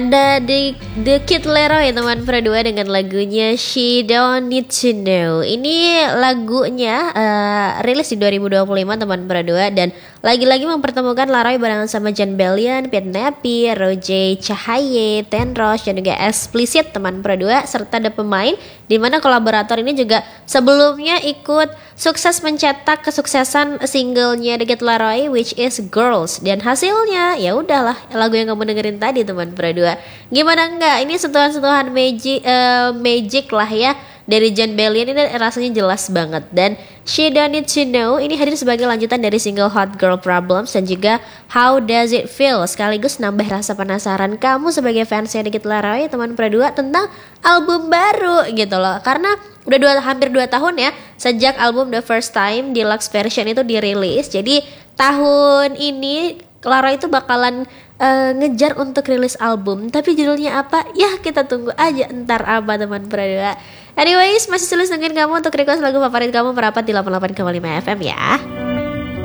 Ada The Kid Leroy teman Pro 2 dengan lagunya She Don't Need To Know. Ini lagunya rilis di 2025 teman Pro 2 dan lagi-lagi mempertemukan Leroy barengan sama Jon Bellion, Piet Nepi, Roger Cahaye, Ten Rose dan juga Explicit teman Pro 2 serta ada pemain di mana kolaborator ini juga sebelumnya ikut sukses mencetak kesuksesan singlenya The Kid Leroy which is Girls dan hasilnya ya udahlah lagu yang kamu dengerin tadi teman Pro 2. Gimana enggak? Ini sentuhan-sentuhan magic lah ya dari Jon Bellion ini rasanya jelas banget. Dan She Don't Need To Know ini hadir sebagai lanjutan dari single Hot Girl Problems dan juga How Does It Feel, sekaligus nambah rasa penasaran kamu sebagai fansnya The Kid Leroy teman Pro 2 tentang album baru gitu loh. Karena udah hampir 2 tahun ya sejak album The First Time Deluxe Version itu dirilis. Jadi tahun ini Leroy itu bakalan ngejar untuk rilis album, tapi judulnya apa? Ya kita tunggu aja entar apa teman Pro 2. Anyways, masih terus nungguin kamu untuk request lagu favorit kamu merapat di 88,5 FM ya.